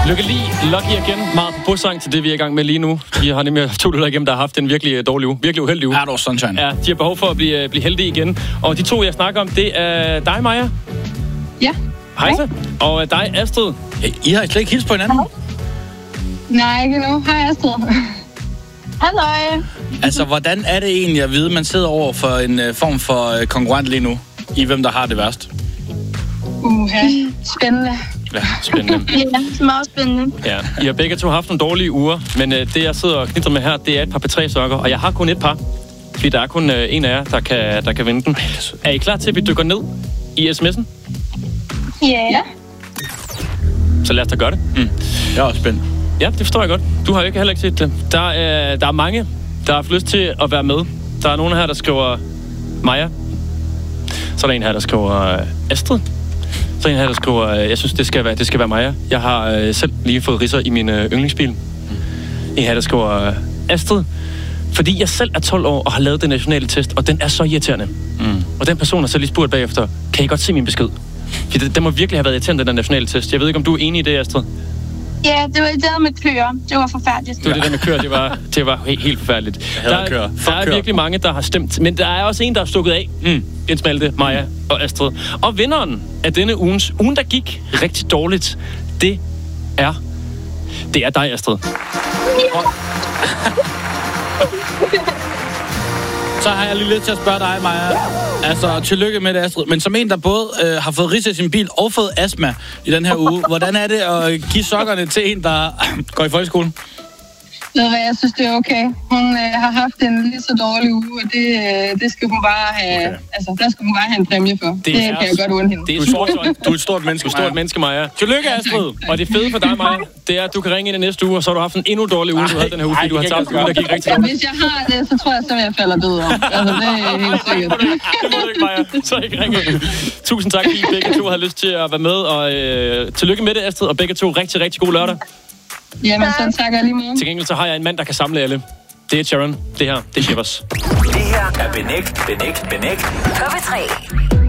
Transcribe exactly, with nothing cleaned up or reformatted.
Lykke lige, Lucky igen. Meget på bodsang til det, vi er i gang med lige nu. De har nemlig to lytter igennem, der har haft en virkelig dårlig uge. Virkelig uheldig uge. Ja, det var sunshine. Ja, de har behov for at blive, blive heldige igen. Og de to, jeg snakker om, det er dig, Maja. Ja. Hej så. Og dig, Astrid. I har slet ikke hilst på hinanden? Nej, ikke endnu. Hej, Astrid. Halløj. Altså, hvordan er det egentlig at vide, at man sidder over for en uh, form for uh, konkurrent lige nu, i hvem der har det værst? Uha, spændende. Ja, spændende. Ja, meget spændende. Ja, I har begge to haft nogle dårlige uger, men uh, det, jeg sidder og knitrer med her, det er et par P tre sokker, og jeg har kun et par, fordi der er kun uh, en af jer, der kan, der kan vinde den. Er I klar til, at vi dykker ned i sms'en? Ja. Så lad os da gøre det. Mm. Jeg er også spændt. Ja, det forstår jeg godt. Du har jo ikke heller ikke set det. Der er, der er mange, der har haft lyst til at være med. Der er nogen her, der skriver Maja. Så er der en her, der skriver Astrid. Så er en her, der skriver, jeg synes, det skal være, det skal være Maja. Jeg har øh, selv lige fået ridser i min øh, yndlingsbil. En her, der skriver Astrid. Fordi jeg selv er tolv år og har lavet den nationale test, og den er så irriterende. Mm. Og den person har så lige spurgt bagefter, kan I godt se min besked? For det, det må virkelig have været irriterende, den der nationale test. Jeg ved ikke, om du er enig i det, Astrid? Ja, det var det der med køer. Det var forfærdeligt. Det var det der med køer, det var, det var helt, helt forfærdeligt. Der, der er kører. virkelig mange, der har stemt, men der er også en, der har stukket af. Mm. Jens Malte, Maja og Astrid. Og vinderen af denne ugens, ugen der gik rigtig dårligt, det er, det er dig, Astrid. Ja. Så har jeg lige lidt til at spørge dig, Maja. Altså, tillykke med det, Astrid. Men som en, der både øh, har fået ridser i sin bil og fået astma i den her uge, hvordan er det at give sokkerne til en, der går i folkeskolen? Ved du hvad, jeg synes, det er okay. Hun øh, har haft en lige så dårlig uge, og det, øh, det skal hun bare have, okay. altså, der skal hun bare have en præmie for. Det, det kan jeg godt undre hende. Det er stort, du er et stort menneske, Du er et stort menneske, Maja. Tillykke, Astrid. Og det fede for dig, Maja, det er, at du kan ringe ind i næste uge, og så har du haft en endnu dårlig uge, du havde den her uge, fordi du har tabt ugen, der gik rigtig dårligt. Hvis jeg har det, så tror jeg, så vil jeg falde død om. Altså, det er helt sikkert. Det må du ikke, Maja. Så ikke ringe. Tusind tak, fordi begge to har lyst til at være med, og øh, tillykke med det, Astrid, og begge to rigtig, rigtig god lørdag. Jamen, så takker jeg lige meget. Til gengæld så har jeg en mand, der kan samle alle. Det er Sharon. Det her, det er Shivers. Det her er Benægt, Benægt, Benægt. K P tre.